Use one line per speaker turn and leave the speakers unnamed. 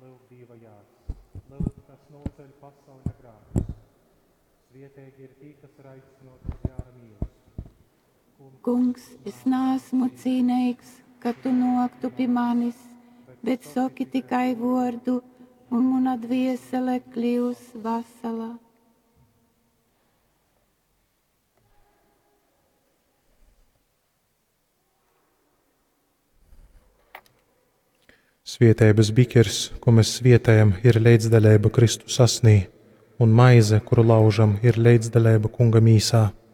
lūk dīvajās, lūk, kas noceļ pasauļa grāmatas. Svietēji ir tī, kas ir aicinot uz jāra mīlestību.
Kungs, es neesmu cienīgs, ka tu noktu pie manis, bet saki tikai vārdu, un mana dviesele kļūs vesela.
Svietēbas bikers, ko mēs svietējam, ir leidzdaļība Kristus asnī, un maize, kuru laužam, ir leidzdaļība Kunga mīsā.